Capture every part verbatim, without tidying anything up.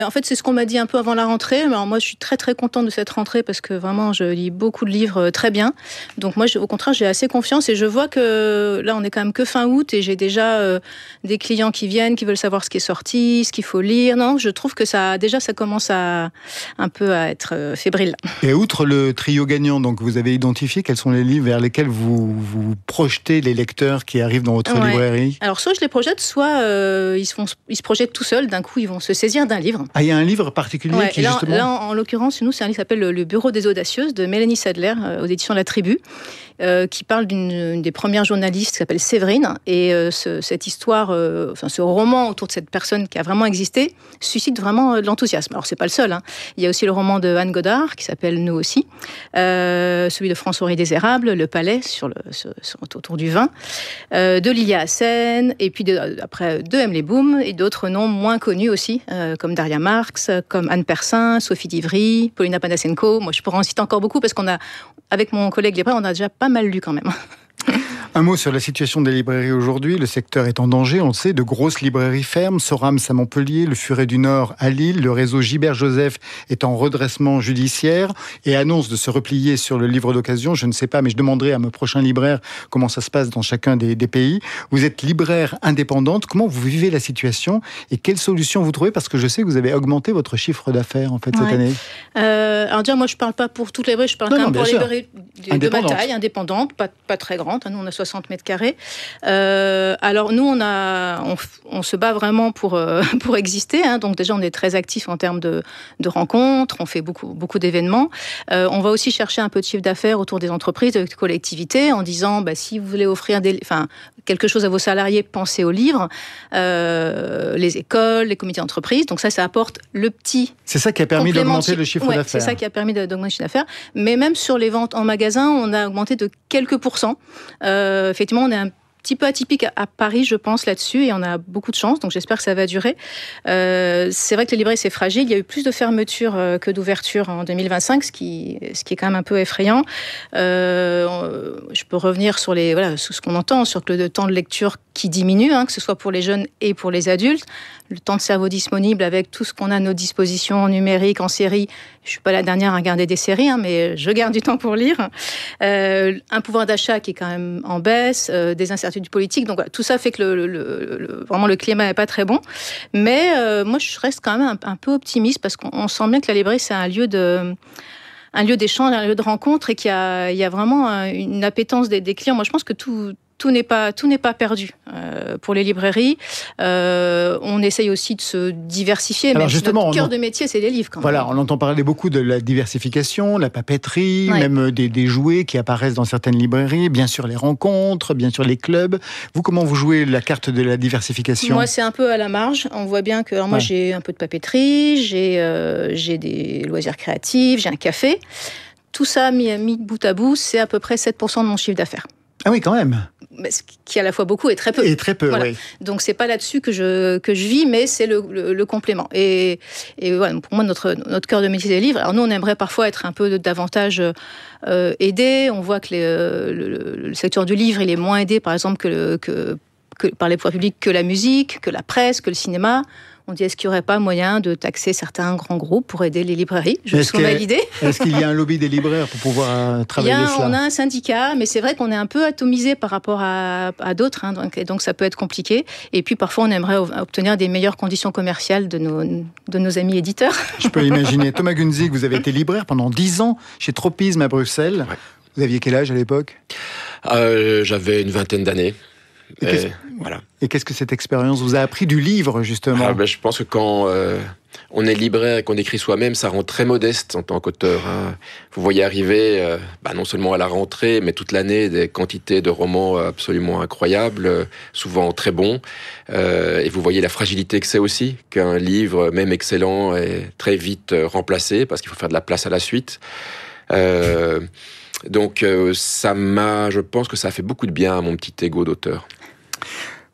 En fait, c'est ce qu'on m'a dit un peu avant la rentrée. Alors moi, je suis très très contente de cette rentrée parce que vraiment, je lis beaucoup de livres très bien. Donc moi, au contraire, j'ai assez confiance et je vois que là, on est quand même que fin août et j'ai déjà euh, des clients qui viennent, qui veulent savoir ce qui est sorti, ce qu'il faut lire. Non, je trouve que ça, déjà, ça commence à un peu à être euh, fébrile. Et outre le trio gagnant, donc vous avez identifié quels sont les livres vers lesquels vous, vous projetez les lecteurs qui arrivent dans votre ouais. librairie? Alors soit je les projette, soit euh, ils, se font, ils se projettent tout seuls. D'un coup, ils vont se saisir d'un livre. Ah, il y a un livre particulier ouais, qui là, justement... Là, en, en l'occurrence, nous, c'est un livre qui s'appelle Le Bureau des Audacieuses de Mélanie Sadler, euh, aux éditions La Tribu, euh, qui parle d'une une des premières journalistes qui s'appelle Séverine. Et euh, ce, cette histoire, euh, enfin ce roman autour de cette personne qui a vraiment existé, suscite vraiment de l'enthousiasme. Alors, c'est pas le seul. Hein. Il y a aussi le roman de Anne Godard, qui s'appelle Nous aussi, euh, celui de François-Henri Désérable, Le Palais, sur le, sur, autour du vin, euh, de Lilia Hassen, et puis de, après de Emily Boom, et d'autres noms moins connus aussi, euh, comme Daria Marx, comme Anne Persin, Sophie Divry, Paulina Panasenko. Moi, je pourrais en citer encore beaucoup parce qu'on a, avec mon collègue libraire, on a déjà pas mal lu quand même. Un mot sur la situation des librairies aujourd'hui. Le secteur est en danger, on le sait. De grosses librairies ferment. Sorams à Montpellier, le Furet du Nord à Lille. Le réseau Gibert-Joseph est en redressement judiciaire et annonce de se replier sur le livre d'occasion. Je ne sais pas, mais je demanderai à mes prochains libraires comment ça se passe dans chacun des, des pays. Vous êtes libraire indépendante. Comment vous vivez la situation et quelles solutions vous trouvez? Parce que je sais que vous avez augmenté votre chiffre d'affaires en fait cette ouais. année. Euh, alors déjà, moi, je ne parle pas pour toutes les librairies. Je parle non, quand non, même pour les librairies de, de ma taille, indépendante, pas, pas très grande. Nous, on a soixante mètres carrés. Euh, alors nous, on, a, on, on se bat vraiment pour, euh, pour exister. Hein. Donc déjà, on est très actifs en termes de, de rencontres. On fait beaucoup, beaucoup d'événements. Euh, on va aussi chercher un peu de chiffre d'affaires autour des entreprises, des collectivités, en disant, bah, si vous voulez offrir des, enfin, quelque chose à vos salariés, pensez aux livres, euh, les écoles, les comités d'entreprise. Donc ça, ça apporte le petit... C'est ça qui a permis d'augmenter le chiffre ouais, d'affaires. C'est ça qui a permis d'augmenter le chiffre d'affaires. Mais même sur les ventes en magasin, on a augmenté de quelques pourcents. Euh, effectivement, on est un petit peu atypique à Paris, je pense, là-dessus, et on a beaucoup de chance, donc j'espère que ça va durer. Euh, c'est vrai que les librairies, c'est fragile. Il y a eu plus de fermetures euh, que d'ouvertures en deux mille vingt-cinq, ce qui, ce qui est quand même un peu effrayant. Euh, je peux revenir sur, les, voilà, sur ce qu'on entend, sur le temps de lecture qui diminue, hein, que ce soit pour les jeunes et pour les adultes. Le temps de cerveau disponible avec tout ce qu'on a à nos dispositions en numérique, en série. Je ne suis pas la dernière à regarder des séries, hein, mais je garde du temps pour lire. Euh, un pouvoir d'achat qui est quand même en baisse, euh, des incertitudes politiques. Donc voilà, tout ça fait que le, le, le, vraiment le climat n'est pas très bon. Mais euh, moi, je reste quand même un, un peu optimiste parce qu'on sent bien que la librairie, c'est un lieu de... un lieu d'échange, un lieu de rencontre et qu'il y a, il y a vraiment une appétence des, des clients. Moi, je pense que tout... Tout n'est pas, tout n'est pas perdu euh, pour les librairies. Euh, on essaye aussi de se diversifier. Alors même justement, notre cœur en... de métier, c'est les livres. Quand voilà, même. on entend parler beaucoup de la diversification, la papeterie, ouais. même des, des jouets qui apparaissent dans certaines librairies, bien sûr les rencontres, bien sûr les clubs. Vous, comment vous jouez la carte de la diversification? Moi, c'est un peu à la marge. On voit bien que alors moi, ouais. j'ai un peu de papeterie, j'ai, euh, j'ai des loisirs créatifs, j'ai un café. Tout ça mis, mis bout à bout, c'est à peu près sept pour cent de mon chiffre d'affaires. Ah oui, quand même. Ce qui est à la fois beaucoup et très peu. Et très peu, voilà. oui. Donc, c'est pas là-dessus que je, que je vis, mais c'est le, le, le complément. Et, et voilà, pour moi, notre, notre cœur de métier des livres. Alors, nous, on aimerait parfois être un peu davantage euh, aidés. On voit que les, le, le secteur du livre, il est moins aidé, par exemple, que, le, que, que par les pouvoirs publics, que la musique, que la presse, que le cinéma. On dit, est-ce qu'il n'y aurait pas moyen de taxer certains grands groupes pour aider les librairies? Je soumets l'idée. Est-ce qu'il y a un lobby des libraires pour pouvoir euh, travailler Il y a, cela? On a un syndicat, mais c'est vrai qu'on est un peu atomisé par rapport à, à d'autres, hein, donc, donc ça peut être compliqué. Et puis parfois, on aimerait obtenir des meilleures conditions commerciales de nos, de nos amis éditeurs. Je peux imaginer. Thomas Gunzig, vous avez été libraire pendant dix ans chez Tropisme à Bruxelles. Ouais. Vous aviez quel âge à l'époque? euh, J'avais une vingtaine d'années. Et, qu'est-ce, et, voilà. et qu'est-ce que cette expérience vous a appris du livre, justement? ah ben, Je pense que quand euh, on est libraire et qu'on écrit soi-même, ça rend très modeste en tant qu'auteur. Hein. Vous voyez arriver, euh, bah, non seulement à la rentrée, mais toute l'année, des quantités de romans absolument incroyables, euh, souvent très bons. Euh, et vous voyez la fragilité que c'est aussi, qu'un livre, même excellent, est très vite remplacé, parce qu'il faut faire de la place à la suite. Euh, donc, euh, ça m'a, je pense que ça a fait beaucoup de bien à mon petit ego d'auteur.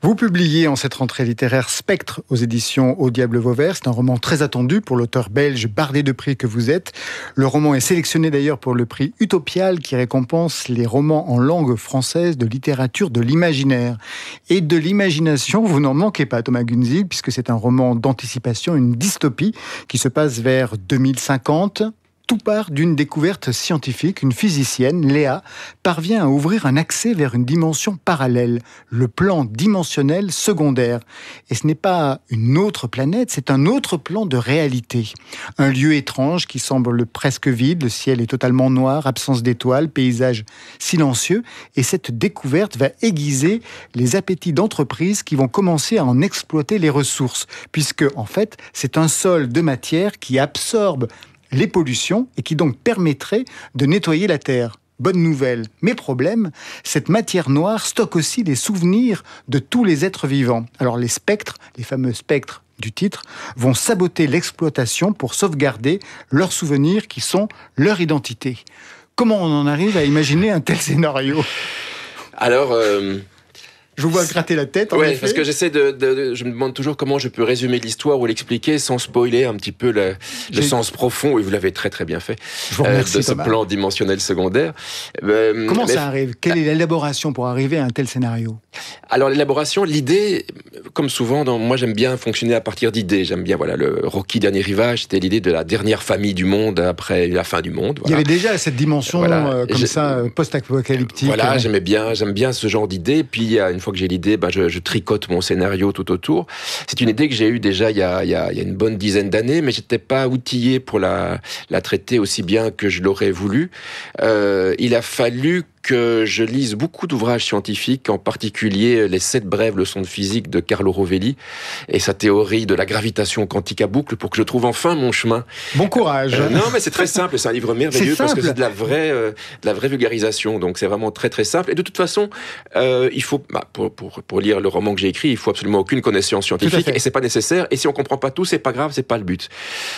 Vous publiez en cette rentrée littéraire Spectre aux éditions Au Diable Vauvert. C'est un roman très attendu pour l'auteur belge bardé de prix que vous êtes. Le roman est sélectionné d'ailleurs pour le prix Utopial qui récompense les romans en langue française de littérature de l'imaginaire. Et de l'imagination, vous n'en manquez pas, Thomas Gunzig, puisque c'est un roman d'anticipation, une dystopie qui se passe vers deux mille cinquante. Tout part d'une découverte scientifique. Une physicienne, Léa, parvient à ouvrir un accès vers une dimension parallèle, le plan dimensionnel secondaire. Et ce n'est pas une autre planète, c'est un autre plan de réalité. Un lieu étrange qui semble presque vide, le ciel est totalement noir, absence d'étoiles, paysage silencieux. Et cette découverte va aiguiser les appétits d'entreprises qui vont commencer à en exploiter les ressources. Puisque, en fait, c'est un sol de matière qui absorbe les pollutions et qui donc permettrait de nettoyer la Terre. Bonne nouvelle. Mais problème, cette matière noire stocke aussi les souvenirs de tous les êtres vivants. Alors les spectres, les fameux spectres du titre, vont saboter l'exploitation pour sauvegarder leurs souvenirs qui sont leur identité. Comment on en arrive à imaginer un tel scénario ? Alors... Euh... Je vous vois gratter la tête. Oui, parce que j'essaie de, de, de, je me demande toujours comment je peux résumer l'histoire ou l'expliquer sans spoiler un petit peu le, le sens profond. Et vous l'avez très très bien fait. Je vous remercie, euh, de ce Thomas. plan dimensionnel secondaire. Euh, comment mais, ça arrive ? Quelle est l'élaboration pour arriver à un tel scénario ? Alors l'élaboration, l'idée, comme souvent, dans, moi j'aime bien fonctionner à partir d'idées. J'aime bien, voilà, le Rocky Dernier Rivage, c'était l'idée de la dernière famille du monde après la fin du monde. Voilà. Il y avait déjà cette dimension voilà. euh, comme J'ai, ça post-apocalyptique. Voilà, ouais. j'aimais bien, j'aime bien ce genre d'idée. Puis une fois que j'ai l'idée, ben, je, je tricote mon scénario tout autour. C'est une idée que j'ai eue déjà il y a, il y a, il y a une bonne dizaine d'années, mais j'étais pas outillé pour la, la traiter aussi bien que je l'aurais voulu. Euh, il a fallu que je lise beaucoup d'ouvrages scientifiques, en particulier les sept brèves leçons de physique de Carlo Rovelli et sa théorie de la gravitation quantique à boucle pour que je trouve enfin mon chemin. Bon courage. Euh, non, mais c'est très simple, c'est un livre merveilleux c'est parce simple. que c'est de la vraie, euh, de la vraie vulgarisation, donc c'est vraiment très très simple. Et de toute façon, euh, il faut, bah, pour, pour, pour lire le roman que j'ai écrit, il faut absolument aucune connaissance scientifique et c'est pas nécessaire. Et si on comprend pas tout, c'est pas grave, c'est pas le but.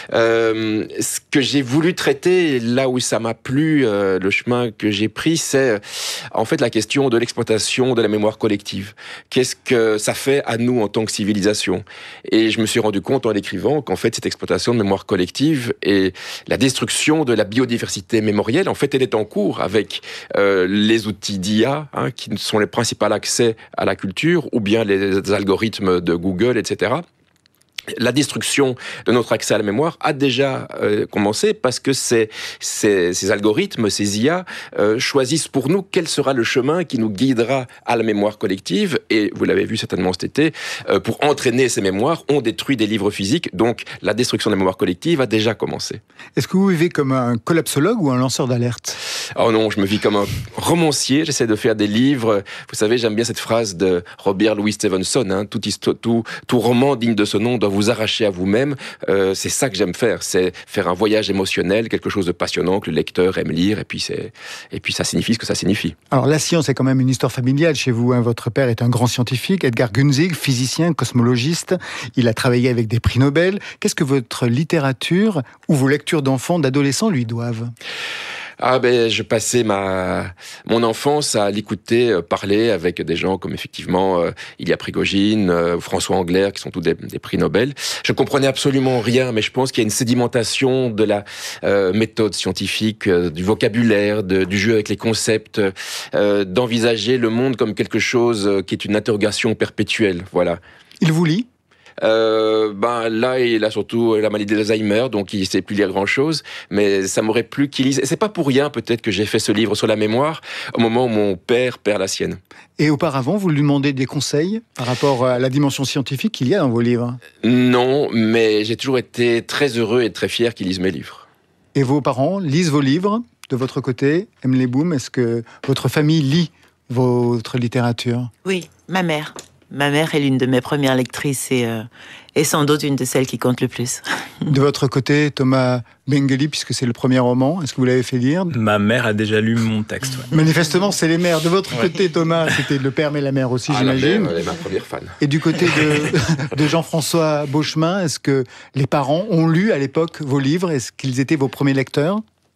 Euh, ce que j'ai voulu traiter, là où ça m'a plu, euh, le chemin que j'ai pris, c'est en fait la question de l'exploitation de la mémoire collective. Qu'est-ce que ça fait à nous en tant que civilisation ? Et je me suis rendu compte en l'écrivant qu'en fait cette exploitation de mémoire collective et la destruction de la biodiversité mémorielle, en fait elle est en cours avec euh, les outils d'I A hein, qui sont les principaux accès à la culture ou bien les algorithmes de Google, et cetera. La destruction de notre accès à la mémoire a déjà euh, commencé parce que ces, ces, ces algorithmes, ces I A, euh, choisissent pour nous quel sera le chemin qui nous guidera à la mémoire collective. Et vous l'avez vu certainement cet été, euh, pour entraîner ces mémoires, on détruit des livres physiques. Donc la destruction de la mémoire collective a déjà commencé. Est-ce que vous vivez comme un collapsologue ou un lanceur d'alerte ? Oh non, je me vis comme un romancier. J'essaie de faire des livres. Vous savez, j'aime bien cette phrase de Robert Louis Stevenson. Hein, tout, tout, tout roman digne de ce nom doit vous arracher à vous-même. Euh, c'est ça que j'aime faire. C'est faire un voyage émotionnel, quelque chose de passionnant que le lecteur aime lire. Et puis, c'est, et puis ça signifie ce que ça signifie. Alors la science est quand même une histoire familiale chez vous. Hein. Votre père est un grand scientifique, Edgar Gunzig, physicien, cosmologiste. Il a travaillé avec des prix Nobel. Qu'est-ce que votre littérature ou vos lectures d'enfants, d'adolescents lui doivent ? Ah ben, je passais ma mon enfance à l'écouter euh, parler avec des gens comme effectivement euh, Ilya Prigogine, euh, François Englert, qui sont tous des, des prix Nobel. Je comprenais absolument rien, mais je pense qu'il y a une sédimentation de la euh, méthode scientifique, euh, du vocabulaire, de, du jeu avec les concepts, euh, d'envisager le monde comme quelque chose qui est une interrogation perpétuelle. Voilà. Il vous lit ? Euh, ben là, il a surtout la maladie d'Alzheimer, donc il ne sait plus lire grand-chose, mais ça m'aurait plu qu'il lise. Et c'est pas pour rien, peut-être, que j'ai fait ce livre sur la mémoire, au moment où mon père perd la sienne. Et auparavant, vous lui demandez des conseils par rapport à la dimension scientifique qu'il y a dans vos livres ? Non, mais j'ai toujours été très heureux et très fier qu'il lise mes livres. Et vos parents lisent vos livres, de votre côté ? Emily Boom, est-ce que votre famille lit votre littérature ? Oui, ma mère. Ma mère est l'une de mes premières lectrices et, euh, et sans doute une de celles qui comptent le plus. De votre côté, Thomas Bengeli, puisque c'est le premier roman, est-ce que vous l'avez fait lire ? Ma mère a déjà lu mon texte. Ouais. Manifestement, c'est les mères. De votre ouais. côté, Thomas, c'était le père mais la mère aussi, ah, j'imagine. La mère, elle est ma première fan. Et du côté de, de Jean-François Beauchemin, est-ce que les parents ont lu à l'époque vos livres ? Est-ce qu'ils étaient vos premiers lecteurs ?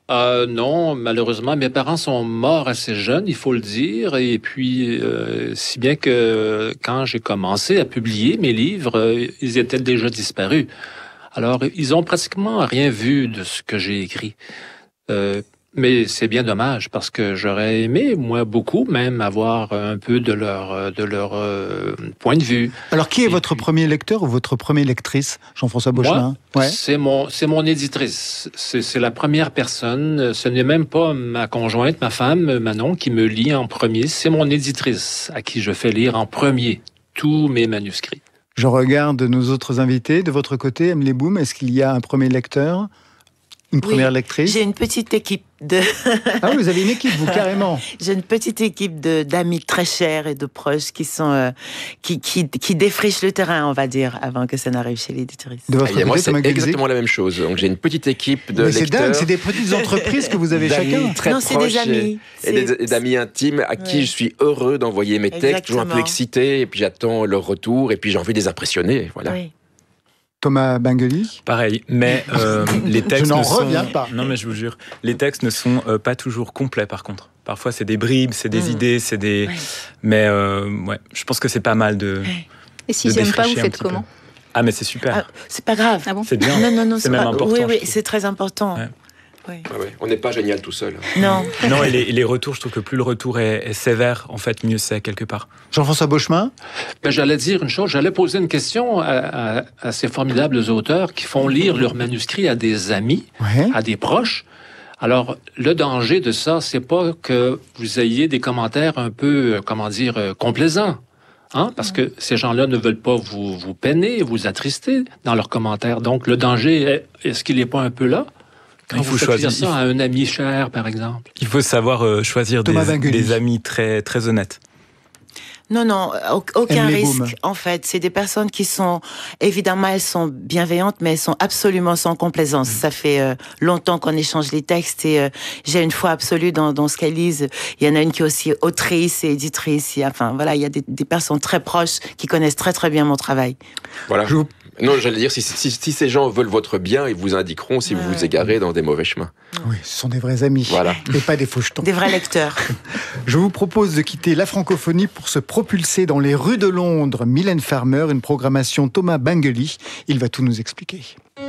Euh, non, malheureusement, mes parents sont morts assez jeunes, il faut le dire. Et puis, euh, si bien que quand j'ai commencé à publier mes livres, euh, ils étaient déjà disparus. Alors, ils ont pratiquement rien vu de ce que j'ai écrit. Euh, mais c'est bien dommage parce que j'aurais aimé, moi, beaucoup même, avoir un peu de leur, de leur euh, point de vue. Alors, qui est Et votre puis- premier lecteur ou votre première lectrice, Jean-François Beauchemin? Moi, c'est mon, c'est mon éditrice. C'est, c'est la première personne. Ce n'est même pas ma conjointe, ma femme, Manon, qui me lit en premier. C'est mon éditrice à qui je fais lire en premier tous mes manuscrits. Je regarde nos autres invités. De votre côté, Emily Boom, est-ce qu'il y a un premier lecteur? Une première Oui, lectrice? J'ai une petite équipe de. Ah oui, vous avez une équipe, vous, carrément. J'ai une petite équipe de d'amis très chers et de proches qui sont euh, qui, qui qui défrichent le terrain, on va dire, avant que ça n'arrive chez l'éditrice. De votre Et moi, côté, c'est Thomas Guilzy? exactement la même chose. Donc, j'ai une petite équipe de Mais c'est dingue, lecteurs. c'est des petites entreprises que vous avez d'amis chacun. très Non, c'est proches des amis. et, et des- C'est- et d'amis intimes à qui Ouais. je suis heureux d'envoyer mes textes, toujours un peu Exactement. excité, et puis j'attends leur retour, et puis j'ai envie de les impressionner. Voilà. Oui. Thomas Bingeli? Pareil, mais euh, les textes Je n'en ne sont... reviens pas. Non, mais je vous jure, les textes ne sont euh, pas toujours complets, par contre. Parfois, c'est des bribes, c'est des Mm. idées, c'est des... Ouais. Mais euh, ouais, je pense que c'est pas mal de... Ouais. Et s'ils de n'aiment pas, vous défricher un faites petit peu. comment? Ah, mais c'est super. Ah, c'est pas grave. Ah bon? C'est bien. Non, non, non, C'est même pas... important, Oui, je oui, trouve. c'est très important. Ouais. Oui. Ah ouais, on n'est pas génial tout seul. Non. Non, et les, et les retours, je trouve que plus le retour est, est sévère, en fait, mieux c'est quelque part. Jean-François Beauchemin? Ben, j'allais dire une chose, j'allais poser une question à, à- à ces formidables auteurs qui font lire leurs manuscrits à des amis, Ouais. à des proches. Alors, le danger de ça, c'est pas que vous ayez des commentaires un peu, euh, comment dire, euh, complaisants. Hein? Parce que ces gens-là ne veulent pas vous, vous peiner, vous attrister dans leurs commentaires. Donc, le danger, est, est-ce qu'il n'est pas un peu là? Quand Il vous faut faites choisir. lire ça à un ami cher, par exemple. Il faut savoir euh, choisir des, Thomas Bingeli. des amis très, très honnêtes. Non, non, au- aucun Emily risque. Boom. En fait, c'est des personnes qui sont, évidemment, elles sont bienveillantes, mais elles sont absolument sans complaisance. Ça fait euh, longtemps qu'on échange les textes et euh, j'ai une foi absolue dans, dans ce qu'elles lisent. Il y en a une qui est aussi autrice et éditrice. Il y a, enfin, voilà, il y a des, des personnes très proches qui connaissent très très bien mon travail. Voilà. Je vous- Non, j'allais dire, si, si, si ces gens veulent votre bien, ils vous indiqueront si vous Ouais. vous égarez dans des mauvais chemins. Oui, ce sont des vrais amis. Voilà. Et pas des fauchetons. Des vrais lecteurs. Je vous propose de quitter la francophonie pour se propulser dans les rues de Londres. Mylène Farmer, une programmation Thomas Bingeli. Il va tout nous expliquer.